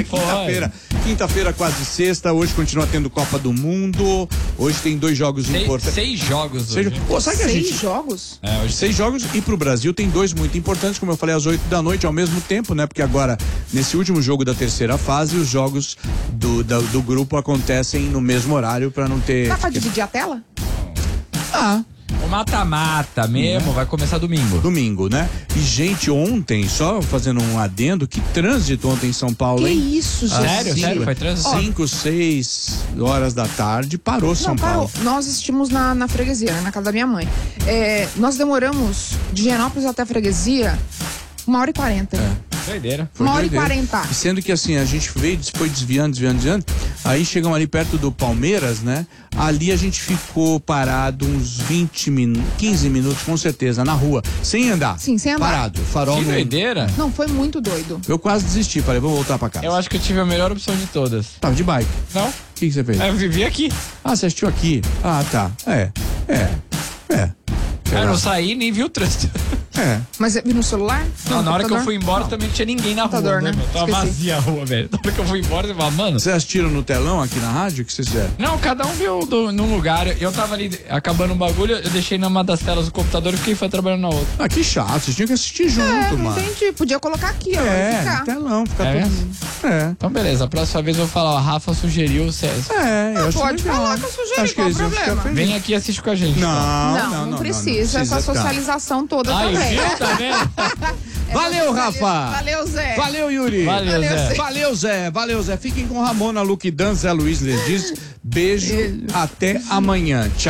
Quinta-feira, quase sexta. Hoje continua tendo Copa do Mundo. Hoje tem 2 jogos importantes. 6 jogos hoje. Sabe que a gente... 6 jogos? Hoje 6 jogos, e pro Brasil tem 2 muito importantes, como eu falei, às 8 da noite, ao mesmo tempo, né? Porque agora, nesse último jogo da terceira fase, os jogos do grupo acontecem no mesmo horário pra não ter... Dá pra dividir a tela? O mata-mata mesmo vai começar domingo. Domingo, né? E, gente, ontem, só fazendo um adendo, que trânsito ontem em São Paulo, Que hein? isso, gente? Sério? Foi trânsito? 5, 6 horas da tarde, parou São Paulo. Nós estivemos na freguesia, na casa da minha mãe. Nós demoramos de Higienópolis até a freguesia 1h40. Doideira. 1h40. Sendo que assim, a gente veio, depois desviando, aí chegamos ali perto do Palmeiras, né? Ali a gente ficou parado uns 15 minutos, com certeza, na rua, sem andar. Sim, sem andar. Parado, farol. Que doideira. Não, foi muito doido. Eu quase desisti, falei, vou voltar pra casa. Eu acho que eu tive a melhor opção de todas. Tava de bike. Não? O que você fez? Eu vivi aqui. Você assistiu aqui? Tá. Eu não saí nem vi o trânsito. Mas vi no celular? Não, na hora que eu fui embora também não tinha ninguém na rua, Computador, né? meu? Tava Esqueci. vazia a rua, velho. Na hora que eu fui embora, você fala, mano... Vocês assistiram no telão aqui na rádio? O que vocês fizeram? Não, cada um viu num lugar. Eu tava ali acabando um bagulho, eu deixei numa das telas do computador e fiquei trabalhando na outra. Que chato, vocês tinham que assistir junto, mano. Entendi. Podia colocar aqui, ó. No Ficar. telão, fica É? todo mundo. Então beleza, a próxima vez eu vou falar, ó, a Rafa sugeriu o César. Eu acho Pode legal. falar que eu sugeri, Acho que qual eles o iam ficar problema? felizes. Vem aqui e assiste com a gente. Não precisa. Essa cara. socialização toda Aí, também. viu? Tá vendo? Valeu, Rafa. Valeu, Zé. Valeu, Yuri. Valeu, Zé. Valeu, Zé. Fiquem com Ramona, Luque Dan, Zé Luiz les diz. Beijo. Até amanhã. Tchau.